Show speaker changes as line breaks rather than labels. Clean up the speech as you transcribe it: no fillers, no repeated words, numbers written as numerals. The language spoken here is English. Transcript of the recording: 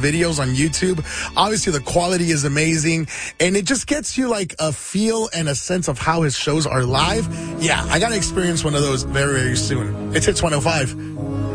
videos on YouTube. Obviously, the quality is amazing, and it just gets you like a feel and a sense of how his shows are live. Yeah, I got to experience one of those very, very soon. It's Hits 105.